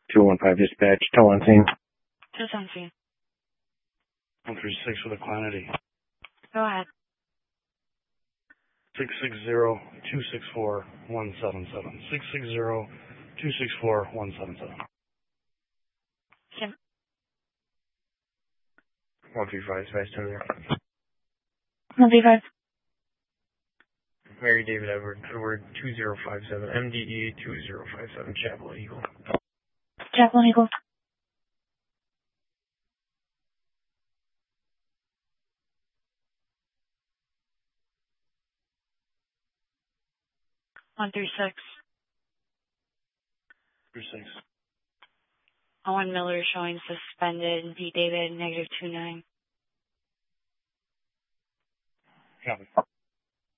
215 dispatch, tell on scene. Just on scene. 136 for the quantity. Go ahead. 660-264-177. 660-264-177. Kim. 135 dispatch, 10 there. 135. Mary David Edward 2057, MDE 2057, Chapel Eagle. Chapel Eagle. 136. 36. Owen Miller showing suspended. D. David -29. Copy.